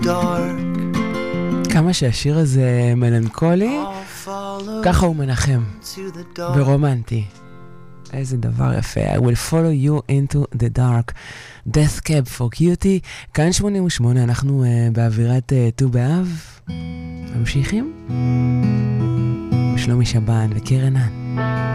כמה שהשיר הזה מלנכולי, ככה הוא מנחם ורומנטי. איזה דבר יפה. I will follow you into the dark. Death Cab for Cutie. כאן 88, אנחנו באווירת ט"ו באב. ממשיכים? שלומי שבן וקרן האן.